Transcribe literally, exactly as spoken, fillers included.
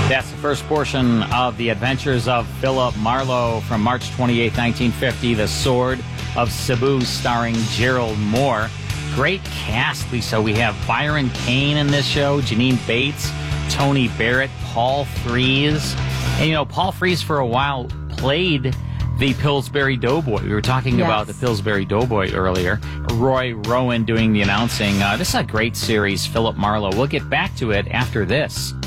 That's the first portion of The Adventures of Philip Marlowe from March twenty-eighth, nineteen fifty, The Sword of Cebu, starring Gerald Moore. Great cast, Lisa. We have Byron Kane in this show, Janine Bates, Tony Barrett, Paul Frees. And, you know, Paul Frees for a while played the Pillsbury Doughboy. We were talking Yes. about the Pillsbury Doughboy earlier. Roy Rowan doing the announcing. Uh, this is a great series, Philip Marlowe. We'll get back to it after this.